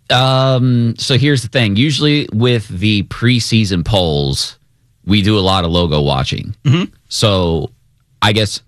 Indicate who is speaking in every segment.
Speaker 1: So here's the thing. Usually with the preseason polls, we do a lot of logo watching. Mm-hmm. So I guess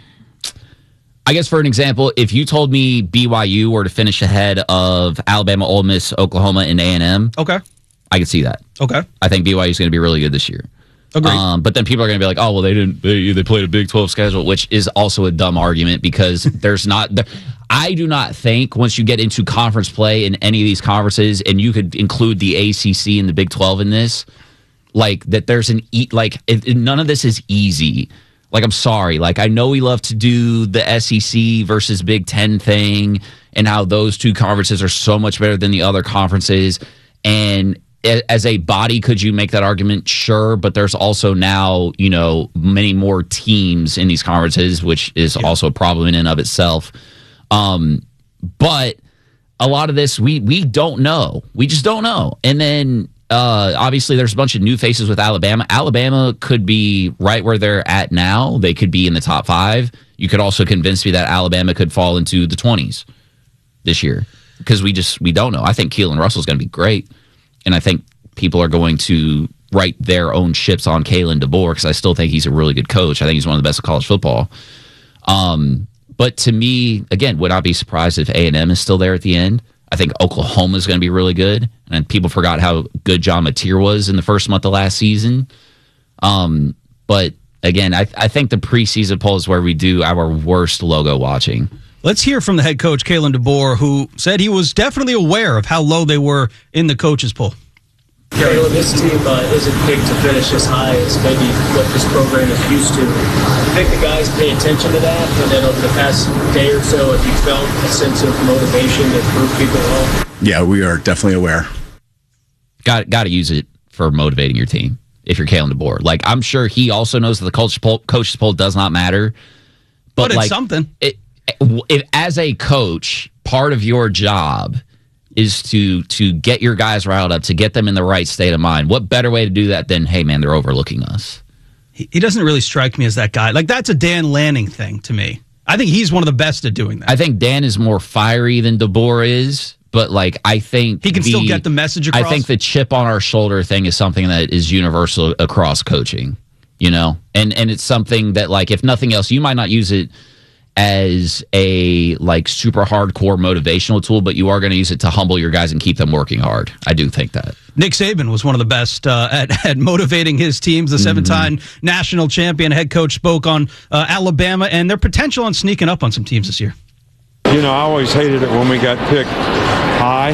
Speaker 1: for an example, if you told me BYU were to finish ahead of Alabama, Ole Miss, Oklahoma, and A&M,
Speaker 2: okay,
Speaker 1: I could see that.
Speaker 2: Okay,
Speaker 1: I think BYU is going to be really good this year.
Speaker 2: Agreed.
Speaker 1: But then people are going to be like, oh, well, they played a Big 12 schedule, which is also a dumb argument because there's not. I do not think once you get into conference play in any of these conferences, and you could include the ACC and the Big 12 in this, like that there's none of this is easy. Like, I'm sorry. Like, I know we love to do the SEC versus Big Ten thing and how those two conferences are so much better than the other conferences. And as a body, could you make that argument? Sure. But there's also now, many more teams in these conferences, which is also a problem in and of itself. But a lot of this, we don't know. We just don't know. And then, obviously, there's a bunch of new faces with Alabama. Alabama could be right where they're at now. They could be in the top 5. You could also convince me that Alabama could fall into the 20s this year because we don't know. I think Keelan Russell's going to be great, and I think people are going to write their own ships on Kalen DeBoer because I still think he's a really good coach. I think he's one of the best in college football. But to me, again, would I be surprised if A&M is still there at the end? I think Oklahoma is going to be really good. And people forgot how good John Mateer was in the first month of last season. But again, I think the preseason poll is where we do our worst logo watching.
Speaker 2: Let's hear from the head coach, Kalen DeBoer, who said he was definitely aware of how low they were in the coaches poll.
Speaker 3: Kalen, this team isn't picked to finish as high as maybe what this program is used to. You think the guys pay attention to that? And then over the past day or so, have you felt a sense of motivation to prove people wrong?
Speaker 4: Yeah, we are definitely aware.
Speaker 1: Got to use it for motivating your team if you're Kalen DeBoer. Like, I'm sure he also knows that the coaches poll does not matter.
Speaker 2: But it's something.
Speaker 1: As a coach, part of your job is to get your guys riled up, to get them in the right state of mind. What better way to do that than, hey, man, they're overlooking us?
Speaker 2: He doesn't really strike me as that guy. Like, that's a Dan Lanning thing to me. I think he's one of the best at doing that.
Speaker 1: I think Dan is more fiery than DeBoer is, but, like, I think
Speaker 2: he can still get the message across.
Speaker 1: I think the chip on our shoulder thing is something that is universal across coaching, And it's something that, like, if nothing else, you might not use it as a super hardcore motivational tool, but you are going to use it to humble your guys and keep them working hard. I do think that.
Speaker 2: Nick Saban was one of the best at motivating his teams. The 7-time national champion head coach spoke on Alabama and their potential on sneaking up on some teams this year.
Speaker 5: I always hated it when we got picked high.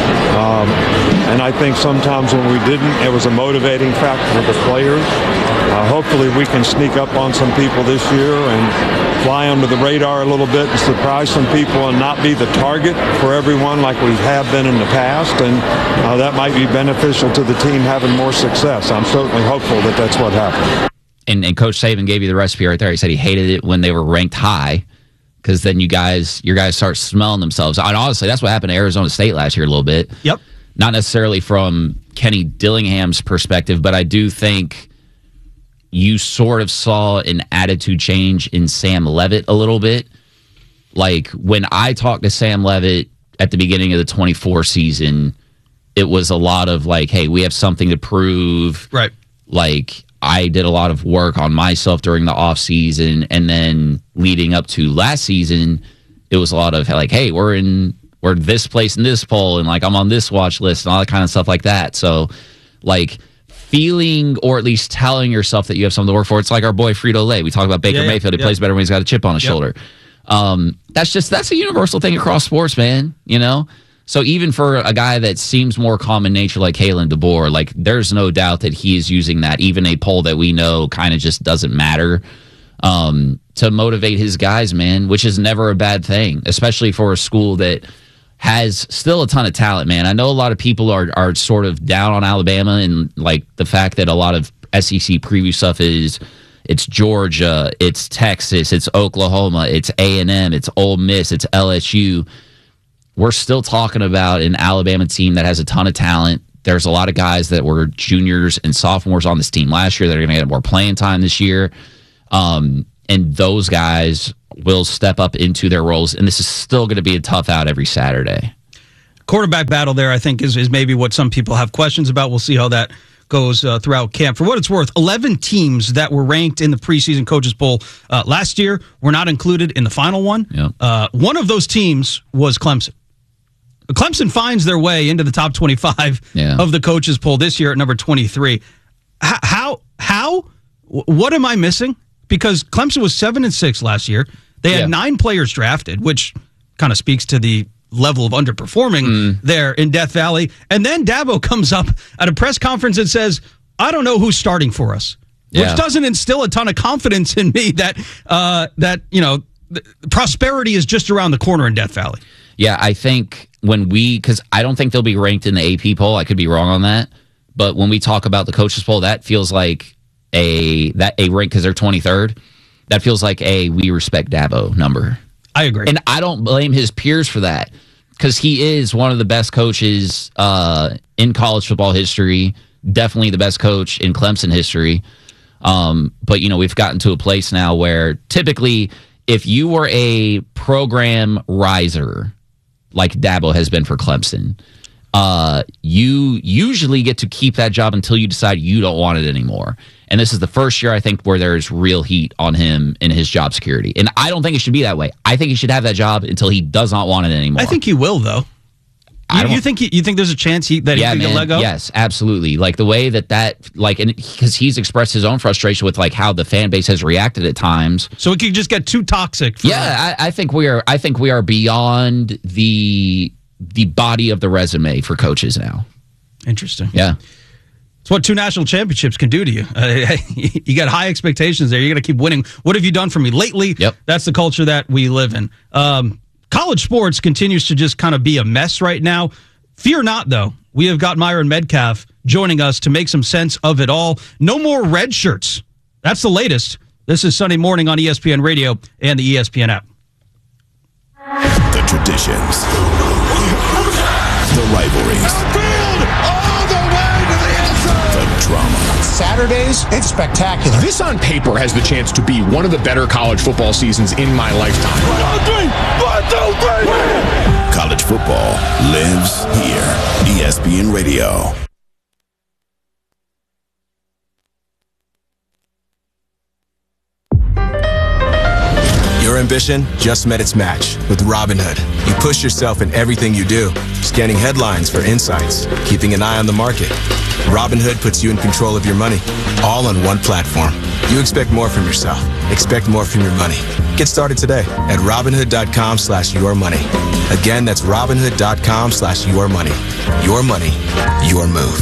Speaker 5: And I think sometimes when we didn't, it was a motivating factor for the players. Hopefully we can sneak up on some people this year and fly under the radar a little bit and surprise some people and not be the target for everyone like we have been in the past. And that might be beneficial to the team having more success. I'm certainly hopeful that that's what happened.
Speaker 1: And Coach Saban gave you the recipe right there. He said he hated it when they were ranked high because then your guys start smelling themselves. And honestly, that's what happened to Arizona State last year a little bit.
Speaker 2: Yep.
Speaker 1: Not necessarily from Kenny Dillingham's perspective, but I do think you sort of saw an attitude change in Sam Leavitt a little bit. Like, when I talked to Sam Leavitt at the beginning of the 24 season, it was a lot of like, hey, we have something to prove.
Speaker 2: Right.
Speaker 1: Like, I did a lot of work on myself during the offseason, and then leading up to last season, it was a lot of like, hey, we're this place in this poll, and like I'm on this watch list and all that kind of stuff like that. So, like, feeling or at least telling yourself that you have something to work for. It's like our boy Frito-Lay. We talk about Baker Mayfield. He plays better when he's got a chip on his shoulder. That's a universal thing across sports, man. So even for a guy that seems more calm in nature like Kalen DeBoer, like, there's no doubt that he is using that, even a poll that we know kind of just doesn't matter, to motivate his guys, man, which is never a bad thing, especially for a school that has still a ton of talent, man. I know a lot of people are sort of down on Alabama and like the fact that a lot of SEC preview stuff is it's Georgia, it's Texas, it's Oklahoma, it's A&M, it's Ole Miss, it's LSU. We're still talking about an Alabama team that has a ton of talent. There's a lot of guys that were juniors and sophomores on this team last year that are going to get more playing time this year. And those guys will step up into their roles, and this is still going to be a tough out every Saturday.
Speaker 2: quarterback battle there, I think, is maybe what some people have questions about. We'll see how that goes throughout camp. For what it's worth, 11 teams that were ranked in the preseason coaches poll last year were not included in the final one.
Speaker 1: Yep.
Speaker 2: One of those teams was Clemson. Clemson finds their way into the top 25 of the coaches poll this year at number 23. How? What am I missing? Because Clemson was 7-6 last year. They had 9 players drafted, which kind of speaks to the level of underperforming there in Death Valley. And then Dabo comes up at a press conference and says, I don't know who's starting for us, which doesn't instill a ton of confidence in me that prosperity is just around the corner in Death Valley.
Speaker 1: Yeah, I think because I don't think they'll be ranked in the AP poll. I could be wrong on that. But when we talk about the coaches poll, that feels like a rank because they're 23rd. That feels like a we respect Dabo number.
Speaker 2: I agree.
Speaker 1: And I don't blame his peers for that because he is one of the best coaches in college football history, definitely the best coach in Clemson history. But, we've gotten to a place now where typically if you were a program riser like Dabo has been for Clemson, you usually get to keep that job until you decide you don't want it anymore. And this is the first year, I think, where there's real heat on him in his job security. And I don't think it should be that way. I think he should have that job until he does not want it anymore.
Speaker 2: I think he will, though. You think there's a chance that he can get let go?
Speaker 1: Yes, absolutely. Like the way that because he's expressed his own frustration with like how the fan base has reacted at times.
Speaker 2: So it could just get too toxic.
Speaker 1: I think we are beyond the body of the resume for coaches now.
Speaker 2: Interesting.
Speaker 1: Yeah.
Speaker 2: It's what 2 national championships can do to you. You got high expectations there. You're going to keep winning. What have you done for me lately?
Speaker 1: Yep.
Speaker 2: That's the culture that we live in. College sports continues to just kind of be a mess right now. Fear not, though. We have got Myron Metcalf joining us to make some sense of it all. No more red shirts. That's the latest. This is Sunday Morning on ESPN Radio and the ESPN app.
Speaker 4: The traditions. The rivalries. Drama.
Speaker 6: Saturdays, it's spectacular.
Speaker 7: This on paper has the chance to be one of the better college football seasons in my lifetime.
Speaker 4: 1, 2, 3. College football lives here. ESPN Radio.
Speaker 8: Your ambition just met its match with Robinhood. You push yourself in everything you do, scanning headlines for insights, keeping an eye on the market. Robinhood puts you in control of your money, all on one platform. You expect more from yourself. Expect more from your money. Get started today at Robinhood.com/yourmoney. Again, that's Robinhood.com/yourmoney. Your money, your move.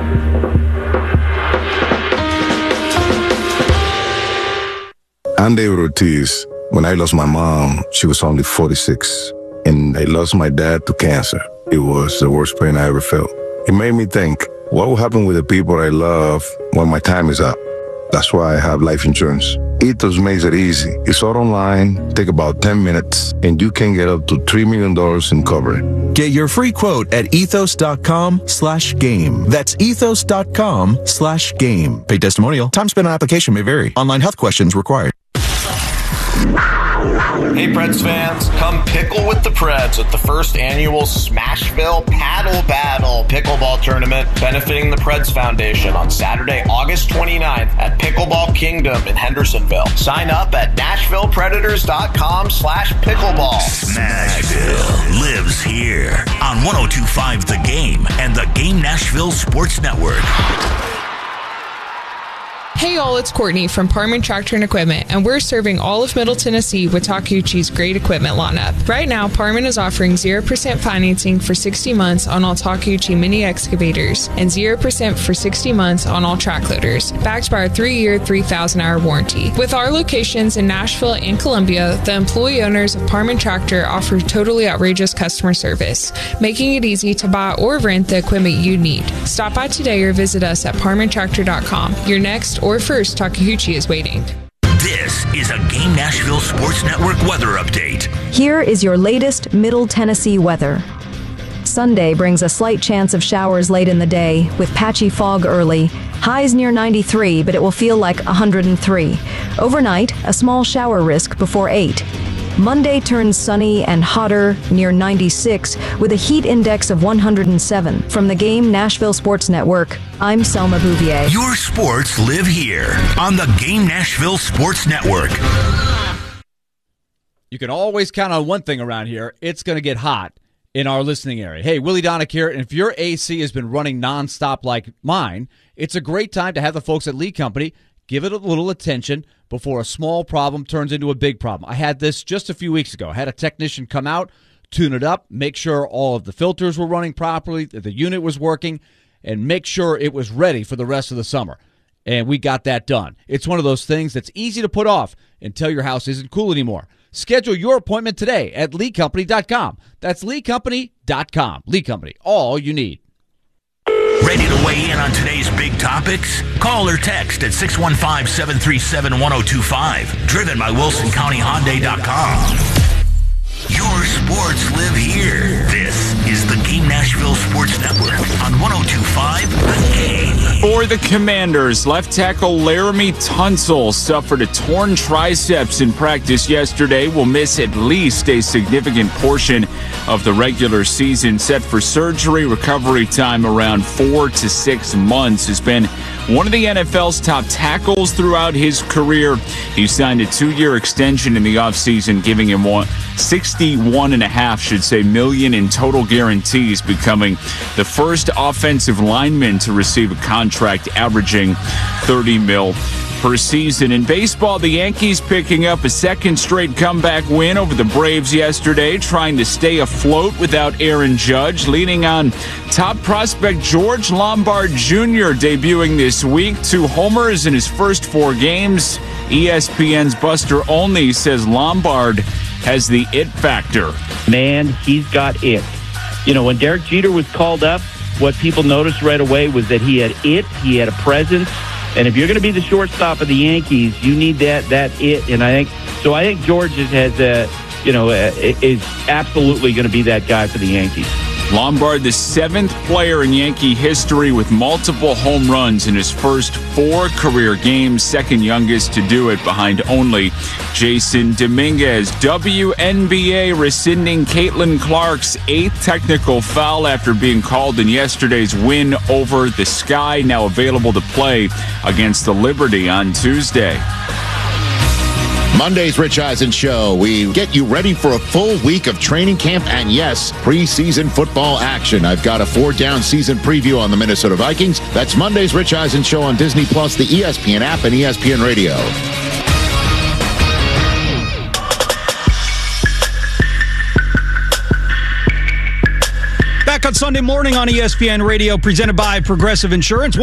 Speaker 9: I'm David Ortiz. When I lost my mom, she was only 46. And I lost my dad to cancer. It was the worst pain I ever felt. It made me think, what will happen with the people I love when my time is up? That's why I have life insurance. Ethos makes it easy. It's all online, take about 10 minutes, and you can get up to $3 million in coverage.
Speaker 8: Get your free quote at ethos.com/game. That's ethos.com/game. Paid testimonial. Time spent on application may vary. Online health questions required.
Speaker 10: Hey Preds fans, come pickle with the Preds at the first annual Smashville Paddle Battle pickleball tournament benefiting the Preds Foundation on Saturday, August 29th at Pickleball Kingdom in Hendersonville. Sign up at NashvillePredators.com/pickleball.
Speaker 4: Smashville lives here on 102.5 The Game and the Game Nashville Sports Network.
Speaker 11: Hey y'all, it's Courtney from Parman Tractor and Equipment, and we're serving all of Middle Tennessee with Takeuchi's great equipment lineup. Right now, Parman is offering 0% financing for 60 months on all Takeuchi mini excavators and 0% for 60 months on all track loaders, backed by our 3-year, 3,000-hour warranty. With our locations in Nashville and Columbia, the employee owners of Parman Tractor offer totally outrageous customer service, making it easy to buy or rent the equipment you need. Stop by today or visit us at parmantractor.com. Your next or first Takeuchi is waiting.
Speaker 4: This is a Game Nashville Sports Network weather update.
Speaker 12: Here is your latest Middle Tennessee weather. Sunday brings a slight chance of showers late in the day with patchy fog early. Highs near 93, but it will feel like 103. Overnight, a small shower risk before 8. Monday turns sunny and hotter, near 96, with a heat index of 107. From the Game Nashville Sports Network, I'm Selma Bouvier.
Speaker 4: Your sports live here on the Game Nashville Sports Network.
Speaker 13: You can always count on one thing around here. It's going to get hot in our listening area. Hey, Willie Donick here, and if your AC has been running nonstop like mine, it's a great time to have the folks at Lee Company give it a little attention before a small problem turns into a big problem. I had this just a few weeks ago. I had a technician come out, tune it up, make sure all of the filters were running properly, that the unit was working, and make sure it was ready for the rest of the summer. And we got that done. It's one of those things that's easy to put off until your house isn't cool anymore. Schedule your appointment today at LeeCompany.com. That's LeeCompany.com. Lee Company, all you need.
Speaker 4: Ready to weigh in on today's big topics? Call or text at 615-737-1025. Driven by WilsonCountyHyundai.com. Your sports live here. This is the Game Nashville Sports Network on 102.5 The Game.
Speaker 14: For the Commanders, left tackle Laramie Tunsil suffered a torn triceps in practice yesterday. Will miss at least a significant portion of the regular season. Set for surgery. Recovery time around 4 to 6 months. Has been one of the NFL's top tackles throughout his career. He signed a 2-year extension in the offseason, giving him $61.5 million in total guarantees, becoming the first offensive lineman to receive a contract averaging $30 million per season. In baseball, the Yankees picking up a second straight comeback win over the Braves yesterday, trying to stay afloat without Aaron Judge. Leaning on top prospect George Lombard Jr. debuting this week. 2 homers in his first 4 games. ESPN's Buster Olney says Lombard has the it factor.
Speaker 15: Man, he's got it. You know, when Derek Jeter was called up, what people noticed right away was that he had it, he had a presence, and if you're going to be the shortstop of the Yankees, you need that it. And I think George is absolutely going to be that guy for the Yankees.
Speaker 14: Lombard, the 7th player in Yankee history with multiple home runs in his first 4 career games, second youngest to do it behind only Jason Dominguez. WNBA rescinding Caitlin Clark's 8th technical foul after being called in yesterday's win over the Sky, now available to play against the Liberty on Tuesday.
Speaker 16: Monday's Rich Eisen Show. We get you ready for a full week of training camp and, yes, preseason football action. I've got a 4-down season preview on the Minnesota Vikings. That's Monday's Rich Eisen Show on Disney+, the ESPN app, and ESPN Radio.
Speaker 2: Back on Sunday morning on ESPN Radio, presented by Progressive Insurance.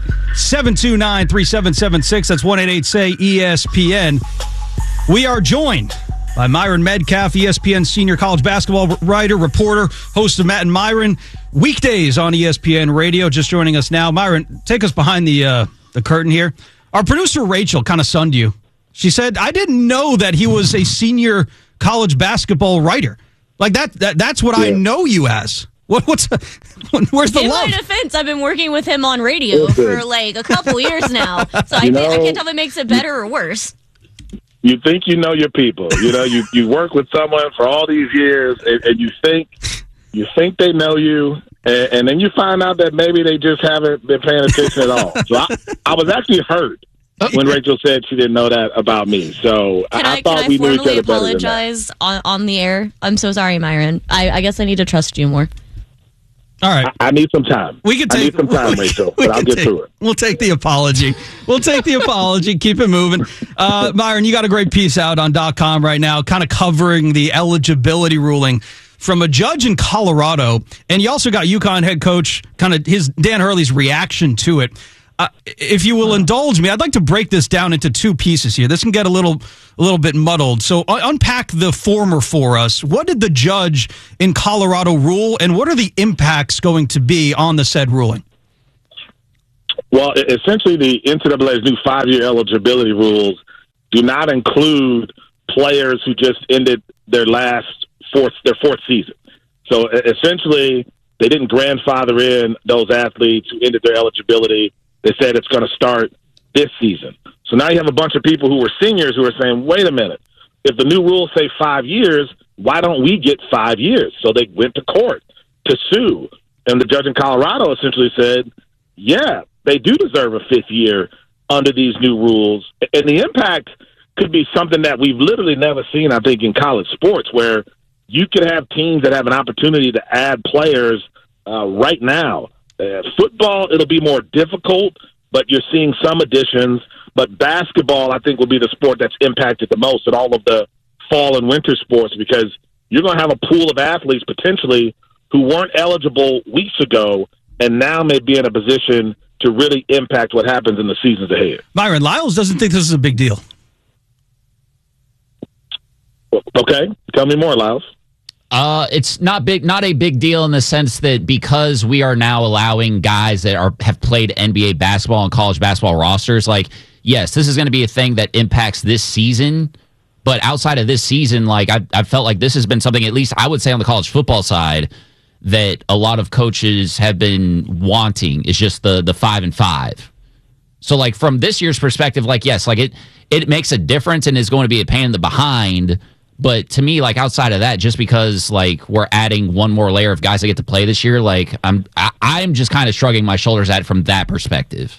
Speaker 2: 1-888-729-3776. That's 1-888-SAY-ESPN. We are joined by Myron Metcalf, ESPN senior college basketball writer, reporter, host of Matt and Myron, weekdays on ESPN Radio. Just joining us now. Myron, take us behind the curtain here. Our producer, Rachel, kind of sunned you. She said, I didn't know that he was a senior college basketball writer. Like, that's what I know you as. Where's the love?
Speaker 17: In my defense, I've been working with him on radio for like a couple years now. So I can't tell if it makes it better or worse.
Speaker 18: You think you know your people. You know, you work with someone for all these years, and you think they know you, and then you find out that maybe they just haven't been paying attention at all. So I was actually hurt when Rachel said she didn't know that about me. So I thought we knew each other better than that.
Speaker 17: Can I formally apologize on the air? I'm so sorry, Myron. I guess I need to trust you more.
Speaker 2: All right.
Speaker 18: I need some time. I need some time, Rachel, but I'll get through it.
Speaker 2: We'll take the apology. Keep it moving. Myron, you got a great piece out on .com right now, kind of covering the eligibility ruling from a judge in Colorado. And you also got UConn head coach, kind of Dan Hurley's reaction to it. If you will indulge me, I'd like to break this down into 2 pieces here. This can get a little bit muddled. So unpack the former for us. What did the judge in Colorado rule, and what are the impacts going to be on the said ruling?
Speaker 18: Well, essentially, the NCAA's new 5-year eligibility rules do not include players who just ended their fourth season. So essentially, they didn't grandfather in those athletes who ended their eligibility. They said it's going to start this season. So now you have a bunch of people who were seniors who are saying, wait a minute, if the new rules say 5 years, why don't we get 5 years? So they went to court to sue. And the judge in Colorado essentially said, yeah, they do deserve a 5th year under these new rules. And the impact could be something that we've literally never seen, I think, in college sports, where you could have teams that have an opportunity to add players right now. Football, it'll be more difficult, but you're seeing some additions. But basketball, I think, will be the sport that's impacted the most in all of the fall and winter sports, because you're going to have a pool of athletes potentially who weren't eligible weeks ago and now may be in a position to really impact what happens in the seasons ahead.
Speaker 2: Myron, Lyles doesn't think this is a big deal.
Speaker 18: Okay. Tell me more, Lyles.
Speaker 1: It's not a big deal in the sense that because we are now allowing guys that have played NBA basketball and college basketball rosters, like, yes, this is going to be a thing that impacts this season. But outside of this season, like, I felt like this has been something, at least I would say on the college football side, that a lot of coaches have been wanting, is just the 5-5. So, like, from this year's perspective, like, yes, like it makes a difference and is going to be a pain in the behind. But to me, like, outside of that, just because, like, we're adding one more layer of guys that get to play this year, like, I'm just kind of shrugging my shoulders at it from that perspective.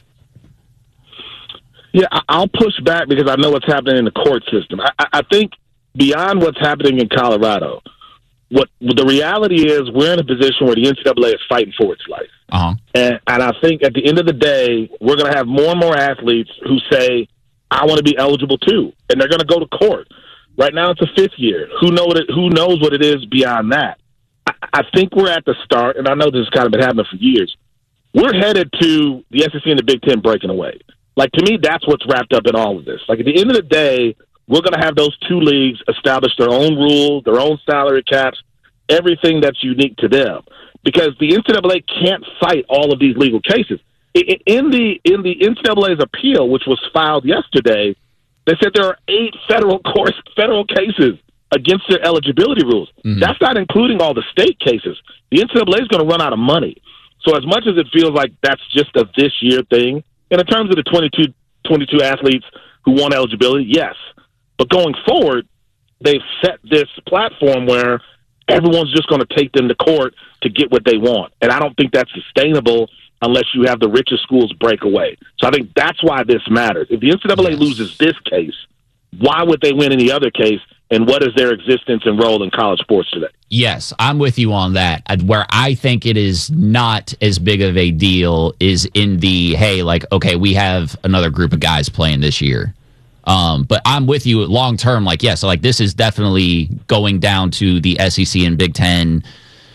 Speaker 18: Yeah, I'll push back because I know what's happening in the court system. I think beyond what's happening in Colorado, what the reality is, we're in a position where the NCAA is fighting for its life.
Speaker 1: Uh-huh.
Speaker 18: And I think at the end of the day, we're going to have more and more athletes who say, I want to be eligible too. And they're going to go to court. Right now it's a 5th year. Who knows what it is beyond that? I think we're at the start, and I know this has kind of been happening for years. We're headed to the SEC and the Big Ten breaking away. Like, to me, that's what's wrapped up in all of this. Like, at the end of the day, we're going to have those two leagues establish their own rules, their own salary caps, everything that's unique to them. Because the NCAA can't fight all of these legal cases. In the NCAA's appeal, which was filed yesterday, they said there are 8 federal cases against their eligibility rules. Mm-hmm. That's not including all the state cases. The NCAA is going to run out of money. So as much as it feels like that's just a this year thing, and in terms of the 22 athletes who want eligibility, yes. But going forward, they've set this platform where everyone's just going to take them to court to get what they want. And I don't think that's sustainable unless you have the richest schools break away. So I think that's why this matters. If the NCAA loses this case, why would they win any other case? And what is their existence and role in college sports today?
Speaker 1: Yes, I'm with you on that. Where I think it is not as big of a deal is in the, hey, like, okay, we have another group of guys playing this year. But I'm with you long term. Like, yeah, so like this is definitely going down to the SEC and Big Ten.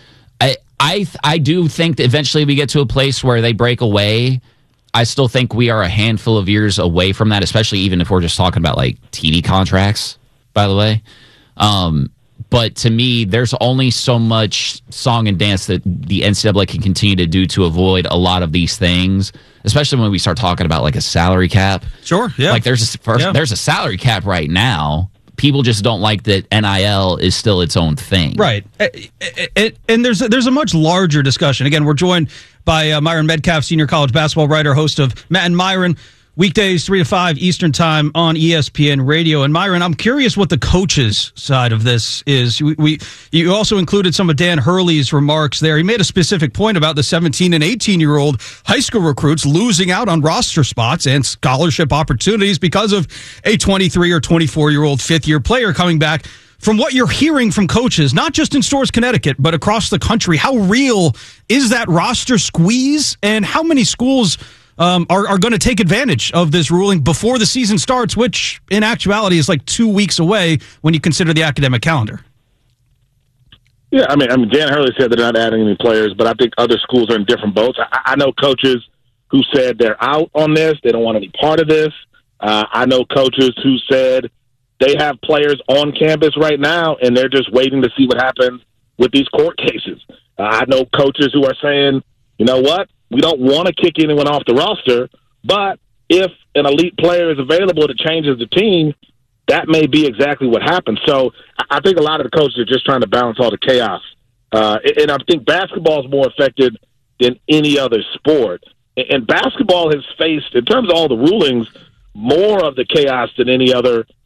Speaker 1: I do think that eventually we get to a place where they break away. I still think we are a handful of years away from that, especially even if we're just talking about like TV contracts, by the way. But to me, there's only so much song and dance that the NCAA can continue to do to avoid a lot of these things, especially when we start talking about like a salary cap.
Speaker 2: Sure, yeah.
Speaker 1: Like there's a salary cap right now. People just don't like that NIL is still its own thing.
Speaker 2: Right. And there's a much larger discussion. Again, we're joined by Myron Metcalf, senior college basketball writer, host of Matt and Myron, weekdays 3 to 5 Eastern Time on ESPN Radio. And Myron, I'm curious what the coaches' side of this is. You also included some of Dan Hurley's remarks there. He made a specific point about the 17 and 18-year-old high school recruits losing out on roster spots and scholarship opportunities because of a 23 or 24-year-old fifth-year player coming back. From what you're hearing from coaches, not just in Storrs, Connecticut, but across the country, how real is that roster squeeze, and how many schools are going to take advantage of this ruling before the season starts, which in actuality is like 2 weeks away when you consider the academic calendar?
Speaker 18: Yeah, I mean, Dan Hurley said they're not adding any players, but I think other schools are in different boats. I know coaches who said they're out on this. They don't want any part of this. I know coaches who said they have players on campus right now, and they're just waiting to see what happens with these court cases. I know coaches who are saying, you know what? We don't want to kick anyone off the roster, but if an elite player is available that changes the team, that may be exactly what happens. So I think a lot of the coaches are just trying to balance all the chaos. And I think basketball is more affected than any other sport. And basketball has faced, in terms of all the rulings, more of the chaos than any other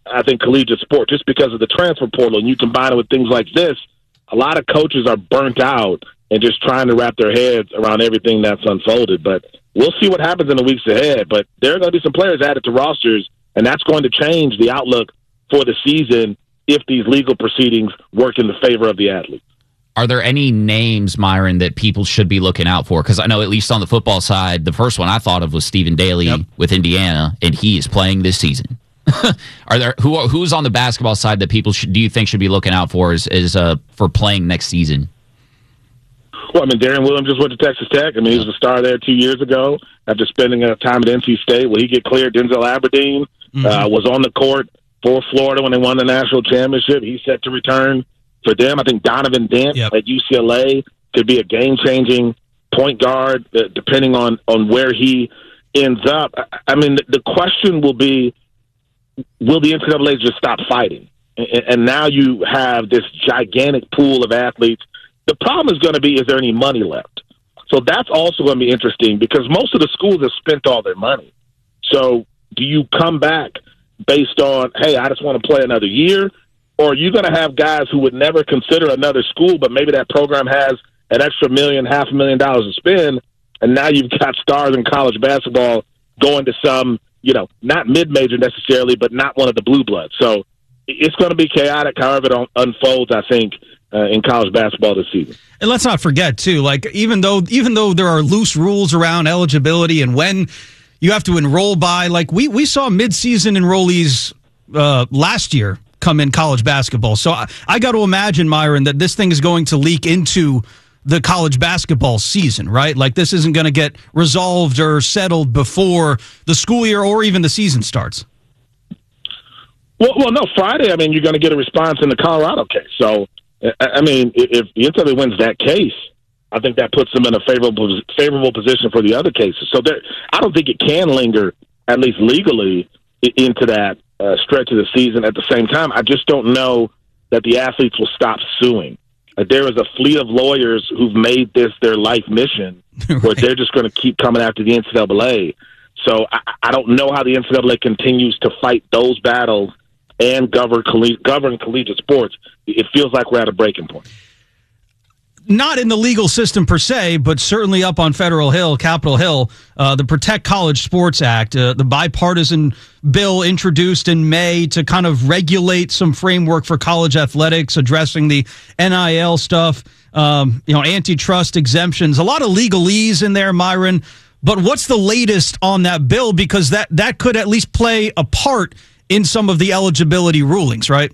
Speaker 18: I think, collegiate sport just because of the transfer portal, and you combine it with things like this, a lot of coaches are burnt out and just trying to wrap their heads around everything that's unfolded. But we'll see what happens in the weeks ahead. But there are going to be some players added to rosters, and that's going to change the outlook for the season if these legal proceedings work in the favor of the athletes.
Speaker 1: Are there any names, Myron, that people should be looking out for? Because I know at least on the football side, the first one I thought of was Stephen Daly with Indiana, and he is playing this season. Are there who's on the basketball side that people do you think should be looking out for is for playing next season?
Speaker 18: Well, I mean, Darren Williams just went to Texas Tech. I mean, he was a star there 2 years ago after spending time at NC State. Will he get cleared? Denzel Aberdeen was on the court for Florida when they won the national championship. He's set to return for them. I think Donovan Dent at UCLA could be a game-changing point guard, depending on where he ends up. I mean, the question will be, will the NCAA just stop fighting? And now you have this gigantic pool of athletes. The problem is going to be, is there any money left? So that's also going to be interesting because most of the schools have spent all their money. So do you come back based on, hey, I just want to play another year? Or are you going to have guys who would never consider another school, but maybe that program has an extra $1,500,000 to spend, and now you've got stars in college basketball going to some, not mid-major necessarily, but not one of the blue bloods. So it's going to be chaotic however it unfolds, I think, in college basketball this season.
Speaker 2: And let's not forget, too, like even though there are loose rules around eligibility and when you have to enroll by, like we saw mid-season enrollees last year come in college basketball. So I got to imagine, Myron, that this thing is going to leak into the college basketball season, right? Like this isn't going to get resolved or settled before the school year or even the season starts.
Speaker 18: Well, no, Friday, I mean, you're going to get a response in the Colorado case. So, I mean, if the NCAA wins that case, I think that puts them in a favorable position for the other cases. So I don't think it can linger, at least legally, into that stretch of the season. At the same time, I just don't know that the athletes will stop suing. There is a fleet of lawyers who've made this their life mission where they're just going to keep coming after the NCAA. So I don't know how the NCAA continues to fight those battles and govern collegiate sports. It feels like we're at a breaking point.
Speaker 2: Not in the legal system per se, but certainly up on Federal Hill, Capitol Hill, the Protect College Sports Act, the bipartisan bill introduced in May to kind of regulate some framework for college athletics, addressing the NIL stuff, antitrust exemptions, a lot of legalese in there, Myron. But what's the latest on that bill? Because that could at least play a part in some of the eligibility rulings, right?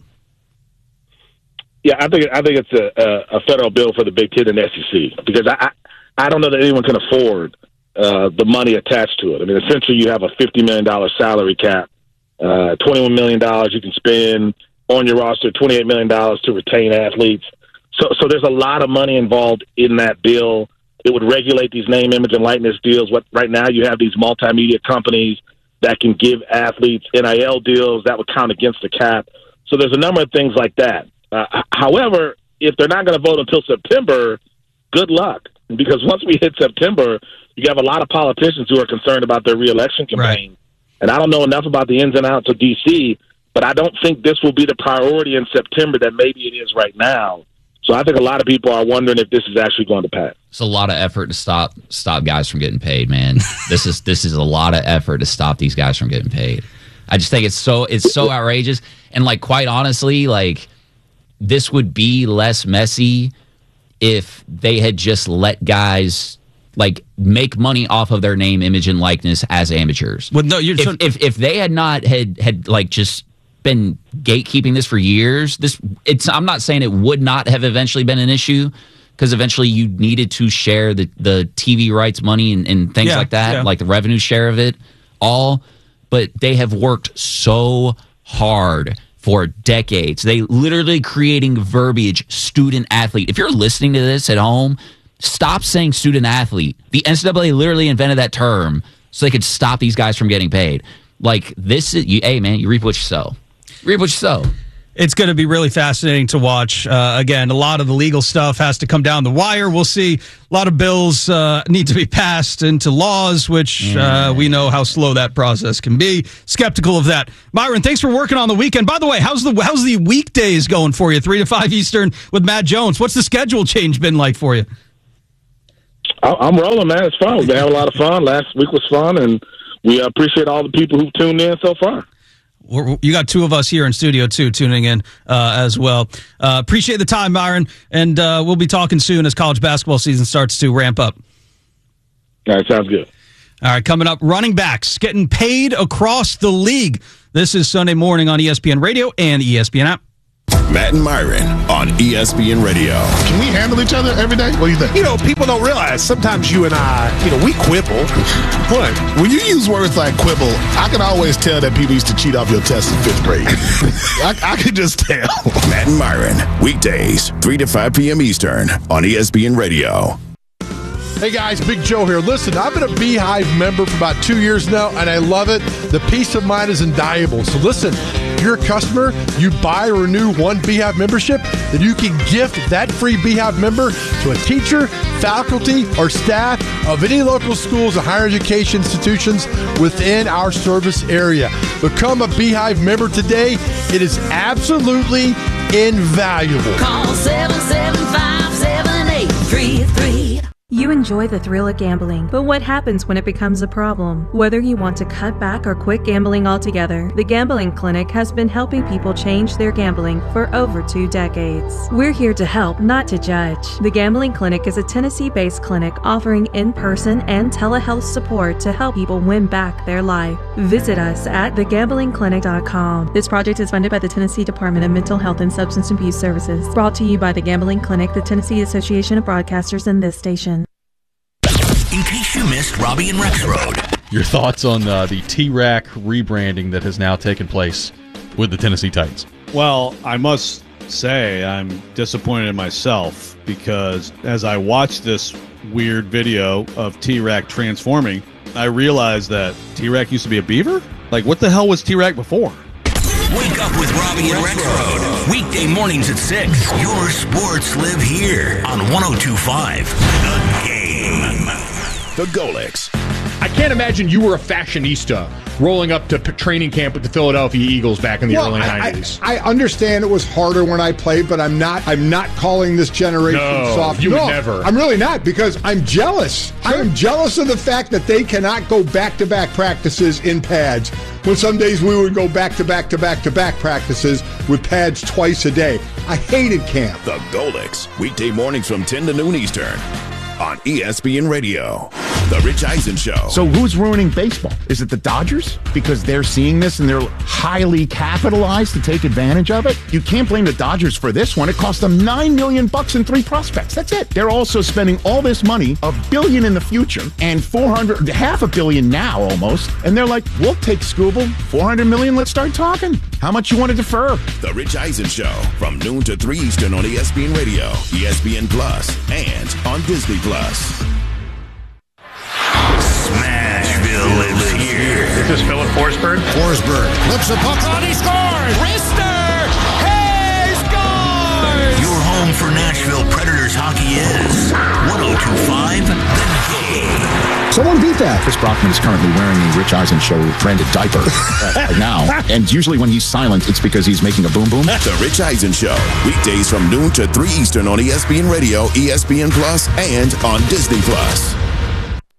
Speaker 18: Yeah, I think it's a federal bill for the Big Ten and SEC because I don't know that anyone can afford the money attached to it. I mean, essentially, you have a $50 million salary cap, $21 million you can spend on your roster, $28 million to retain athletes. So there's a lot of money involved in that bill. It would regulate these name, image, and likeness deals. Right now, you have these multimedia companies that can give athletes NIL deals that would count against the cap. So there's a number of things like that. However, if they're not going to vote until September, good luck. Because once we hit September, you have a lot of politicians who are concerned about their reelection campaign. Right. And I don't know enough about the ins and outs of D.C., but I don't think this will be the priority in September that maybe it is right now. So I think a lot of people are wondering if this is actually going to pass.
Speaker 1: It's a lot of effort to stop guys from getting paid, man. This is a lot of effort to stop these guys from getting paid. I just think it's so outrageous. And like, quite honestly, like, this would be less messy if they had just let guys like make money off of their name, image, and likeness as amateurs.
Speaker 2: Well, no,
Speaker 1: if they had not had like just been gatekeeping this for years, I'm not saying it would not have eventually been an issue, because eventually you needed to share the TV rights money and things like that, like the revenue share of it all. But they have worked so hard for decades. They literally creating verbiage, student athlete. If you're listening to this at home, stop saying student athlete. The NCAA literally invented that term so they could stop these guys from getting paid. Like, this is, hey man, you reap what you sow. Reap what you sow.
Speaker 2: It's going to be really fascinating to watch. Again, a lot of the legal stuff has to come down the wire. We'll see. A lot of bills need to be passed into laws, which we know how slow that process can be. Skeptical of that. Myron, thanks for working on the weekend. By the way, how's the weekdays going for you? 3 to 5 Eastern with Matt Jones. What's the schedule change been like for you?
Speaker 18: I'm rolling, man. It's fun. We've been having a lot of fun. Last week was fun, and we appreciate all the people who've tuned in so far.
Speaker 2: You got 2 of us here in studio, too, tuning in as well. Appreciate the time, Myron, and we'll be talking soon as college basketball season starts to ramp up.
Speaker 18: All right, sounds good.
Speaker 2: All right, coming up, running backs getting paid across the league. This is Sunday morning on ESPN Radio and ESPN app.
Speaker 16: Matt and Myron on ESPN Radio.
Speaker 19: Can we handle each other every day? What do you think?
Speaker 20: People don't realize sometimes you and I, we quibble.
Speaker 19: What? When you use words like quibble, I can always tell that people used to cheat off your tests in 5th grade. I can just tell.
Speaker 16: Matt and Myron, weekdays, 3 to 5 p.m. Eastern on ESPN Radio.
Speaker 20: Hey guys, Big Joe here. Listen, I've been a Beehive member for about 2 years now, and I love it. The peace of mind is invaluable. So listen, if you're a customer, you buy or renew one Beehive membership, then you can gift that free Beehive member to a teacher, faculty, or staff of any local schools and higher education institutions within our service area. Become a Beehive member today. It is absolutely invaluable.
Speaker 21: Call 775-7833.
Speaker 12: You enjoy the thrill of gambling, but what happens when it becomes a problem? Whether you want to cut back or quit gambling altogether, the Gambling Clinic has been helping people change their gambling for over 2 decades. We're here to help, not to judge. The Gambling Clinic is a Tennessee-based clinic offering in-person and telehealth support to help people win back their life. Visit us at thegamblingclinic.com. This project is funded by the Tennessee Department of Mental Health and Substance Abuse Services. Brought to you by the Gambling Clinic, the Tennessee Association of Broadcasters, and this station.
Speaker 4: In case you missed Robbie and Rexroad.
Speaker 22: Your thoughts on the T-Rack rebranding that has now taken place with the Tennessee Titans?
Speaker 23: Well, I must say I'm disappointed in myself because as I watched this weird video of T-Rack transforming, I realized that T-Rack used to be a beaver? Like, what the hell was T-Rack before?
Speaker 4: Wake up with Robbie and Rexroad. Weekday mornings at 6. Your sports live here on 102.5 The Game.
Speaker 16: The Golix.
Speaker 7: I can't imagine you were a fashionista rolling up to training camp with the Philadelphia Eagles back in the early 90s.
Speaker 24: I understand it was harder when I played, but I'm not calling this generation soft.
Speaker 7: You would never.
Speaker 24: I'm really not, because I'm jealous. Sure. I am jealous of the fact that they cannot go back-to-back practices in pads, when some days we would go back-to-back practices with pads twice a day. I hated camp.
Speaker 16: The Golix. Weekday mornings from 10 to noon Eastern on ESPN Radio. The Rich Eisen Show.
Speaker 25: So who's ruining baseball? Is it the Dodgers? Because they're seeing this and they're highly capitalized to take advantage of it? You can't blame the Dodgers for this one. It cost them $9 million and 3 prospects. That's it. They're also spending all this money, $1 billion in the future, and $500 million now almost. And they're like, we'll take Scooble, $400 million. Let's start talking. How much you want to defer?
Speaker 16: The Rich Eisen Show from noon to 3 Eastern on ESPN Radio, ESPN Plus, and on Disney Plus.
Speaker 4: Smashville lives here.
Speaker 7: This is Philip Forsberg.
Speaker 19: Forsberg flips a puck on, he scores! Rister! He scores!
Speaker 4: Your home for Nashville Predators hockey is 102.5 The Game.
Speaker 25: Someone beat that. Chris Brockman is currently wearing a Rich Eisen Show branded diaper right now. And usually when he's silent, it's because he's making a boom boom.
Speaker 16: The Rich Eisen Show. Weekdays from noon to 3 Eastern on ESPN Radio, ESPN Plus, and on Disney Plus.